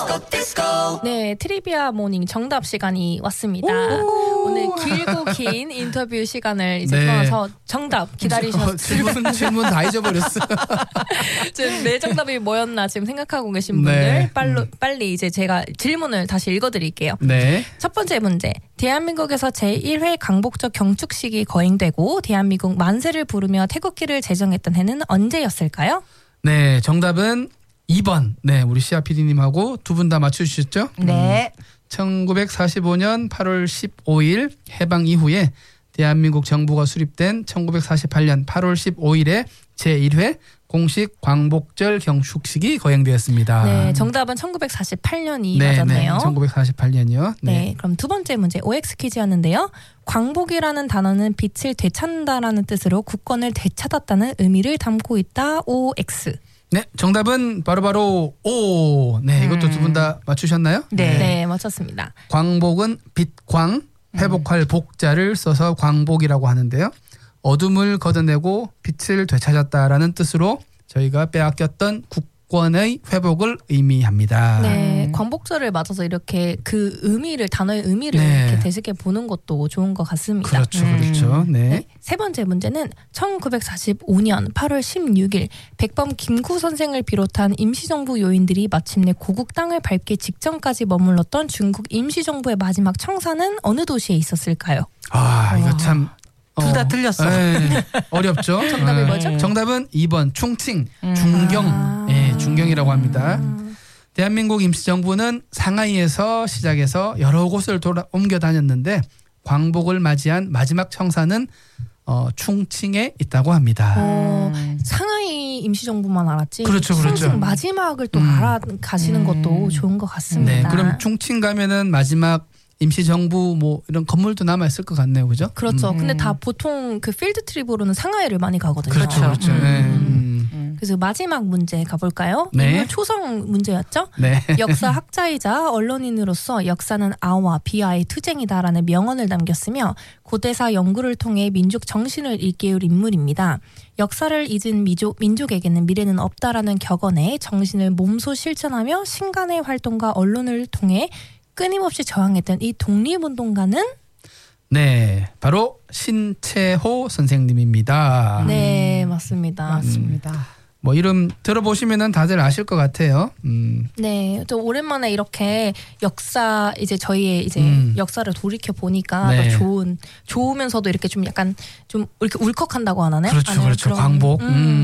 네, 트리비아 모닝 정답 시간이 왔습니다. 오늘 길고 긴 인터뷰 시간을 이제 떠나서 정답 기다리셨어요. 질문 다 잊어버렸어. 지금 내 정답이 뭐였나 지금 생각하고 계신 분들 빨리 이제 제가 질문을 다시 읽어드릴게요. 네. 첫 번째 문제. 대한민국에서 제1회 광복절 경축식이 거행되고 대한민국 만세를 부르며 태극기를 제정했던 해는 언제였을까요? 네, 정답은 2번. 네, 우리 시아 PD님하고 두 분 다 맞춰주셨죠? 네. 1945년 8월 15일 해방 이후에 대한민국 정부가 수립된 1948년 8월 15일에 제1회 공식 광복절 경축식이 거행되었습니다. 네, 정답은 1948년이 맞았네요. 네, 1948년이요. 네, 그럼 두 번째 문제 OX 퀴즈였는데요. 광복이라는 단어는 빛을 되찾는다라는 뜻으로 국권을 되찾았다는 의미를 담고 있다. OX. 네, 정답은 바로 O. 네, 이것도 두 분 다 맞추셨나요? 네, 맞췄습니다. 광복은 빛광, 회복할 복자를 써서 광복이라고 하는데요. 어둠을 걷어내고 빛을 되찾았다라는 뜻으로 저희가 빼앗겼던 국권의 회복을 의미합니다. 네, 광복절을 맞아서 이렇게 그 의미를 단어의 의미를 이렇게 되새겨 보는 것도 좋은 것 같습니다. 그렇죠. 네. 네. 세 번째 문제는 1945년 8월 16일 백범 김구 선생을 비롯한 임시정부 요인들이 마침내 고국 땅을 밟기 직전까지 머물렀던 중국 임시정부의 마지막 청사는 어느 도시에 있었을까요? 아, 이거 참 둘 다 틀렸어. 네, 어렵죠. 정답이 뭐죠? 정답은 2번 충칭, 중경. 네, 중경이라고 합니다. 대한민국 임시정부는 상하이에서 시작해서 여러 곳을 옮겨 다녔는데 광복을 맞이한 마지막 청사는 충칭에 있다고 합니다. 상하이 임시정부만 알았지. 그렇죠. 충칭 마지막을 또 알아가시는 것도 좋은 것 같습니다. 네, 그럼 충칭 가면은 마지막 임시정부 뭐 이런 건물도 남아 있을 것 같네요, 그죠? 그렇죠. 근데 다 보통 그 필드 트립으로는 상하이를 많이 가거든요. 그렇죠. 그래서 마지막 문제 가볼까요? 네. 이건 초성 문제였죠? 네. 역사 학자이자 언론인으로서 역사는 아와 비아의 투쟁이다라는 명언을 남겼으며 고대사 연구를 통해 민족 정신을 일깨울 인물입니다. 역사를 잊은 민족에게는 미래는 없다라는 격언에 정신을 몸소 실천하며 신간의 활동과 언론을 통해 끊임없이 저항했던 이 독립운동가는? 네, 바로 신채호 선생님입니다. 네, 맞습니다. 뭐 이름 들어보시면은 다들 아실 것 같아요. 네, 또 오랜만에 이렇게 역사 이제 저희의 이제 역사를 돌이켜 보니까 더 좋으면서도 이렇게 좀 약간 좀 이렇게 울컥한다고 하나요? 그렇죠. 광복.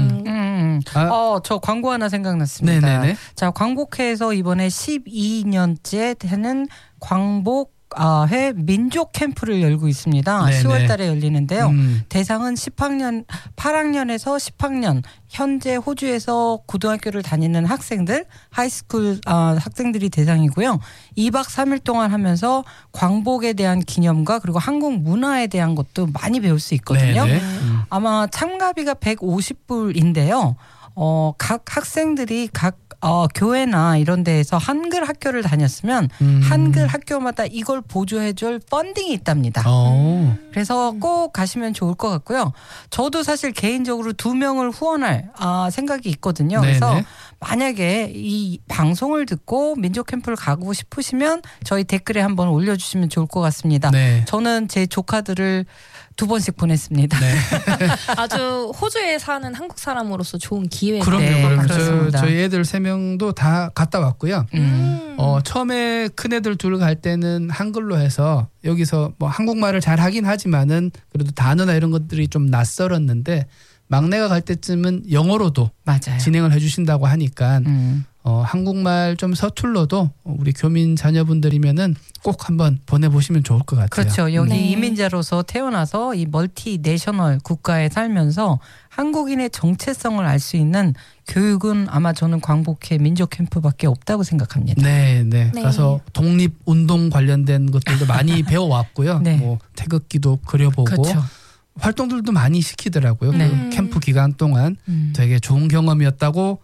저 광고 하나 생각났습니다. 네네네. 자, 광복회에서 이번에 12년째 되는 광복 해 민족 캠프를 열고 있습니다. 네네. 10월 달에 열리는데요. 대상은 8학년에서 10학년 현재 호주에서 고등학교를 다니는 학생들, 하이스쿨 학생들이 대상이고요. 2박 3일 동안 하면서 광복에 대한 기념과 그리고 한국 문화에 대한 것도 많이 배울 수 있거든요. 아마 참가비가 150불인데요. 각 학생들이 각 교회나 이런 데에서 한글 학교를 다녔으면 한글 학교마다 이걸 보조해줄 펀딩이 있답니다. 그래서 꼭 가시면 좋을 것 같고요. 저도 사실 개인적으로 2명을 후원할 생각이 있거든요. 그래서 만약에 이 방송을 듣고 민족 캠프를 가고 싶으시면 저희 댓글에 한번 올려주시면 좋을 것 같습니다. 저는 제 조카들을 2번씩 보냈습니다. 네. 아주 호주에 사는 한국 사람으로서 좋은 기회가 그럼요. 저희 애들 3명도 다 갔다 왔고요. 처음에 큰 애들 둘 갈 때는 한글로 해서 여기서 뭐 한국말을 잘 하긴 하지만은 그래도 단어나 이런 것들이 좀 낯설었는데 막내가 갈 때쯤은 영어로도 진행을 해주신다고 하니까 한국말 좀 서툴러도 우리 교민 자녀분들이면은 꼭 한번 보내보시면 좋을 것 같아요. 그렇죠. 여기 이민자로서 태어나서 이 멀티내셔널 국가에 살면서 한국인의 정체성을 알 수 있는 교육은 아마 저는 광복회 민족 캠프밖에 없다고 생각합니다. 네. 가서 독립운동 관련된 것들도 많이 배워왔고요. 뭐 태극기도 그려보고 활동들도 많이 시키더라고요. 그 캠프 기간 동안 되게 좋은 경험이었다고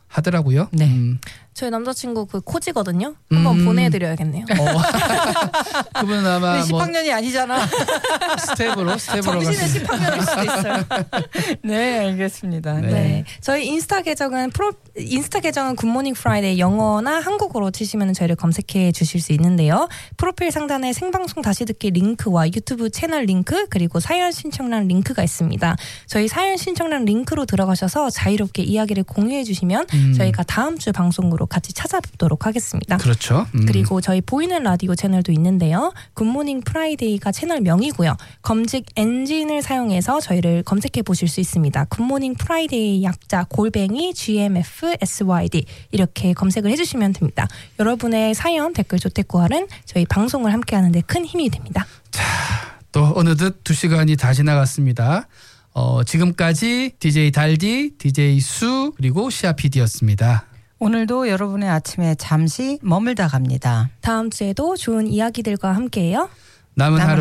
하더라고요. 네. 저희 남자친구 그 코지거든요. 한번 보내드려야겠네요. 그분은 아마 10학년이 아니잖아. 스텝으로 정신의 10학년일 수도 있어요. 네, 알겠습니다. 네. 저희 인스타 계정은 굿모닝 프라이데이 영어나 한국어로 치시면 저희를 검색해 주실 수 있는데요. 프로필 상단에 생방송 다시 듣기 링크와 유튜브 채널 링크 그리고 사연 신청란 링크가 있습니다. 저희 사연 신청란 링크로 들어가셔서 자유롭게 이야기를 공유해 주시면 저희가 다음 주 방송으로 같이 찾아뵙도록 하겠습니다. 그렇죠. 그리고 저희 보이는 라디오 채널도 있는데요. 굿모닝 프라이데이가 채널명이고요. 검색 엔진을 사용해서 저희를 검색해 보실 수 있습니다. 굿모닝 프라이데이 약자 GMFSYD 이렇게 검색을 해주시면 됩니다. 여러분의 사연, 댓글, 조태구할은 저희 방송을 함께하는 데 큰 힘이 됩니다. 자, 또 어느덧 2시간이 다 지나갔습니다. 지금까지 DJ 달디, DJ 수 그리고 시아 PD였습니다. 오늘도 여러분의 아침에 잠시 머물다 갑니다. 다음 주에도 좋은 이야기들과 함께해요. 남은 하루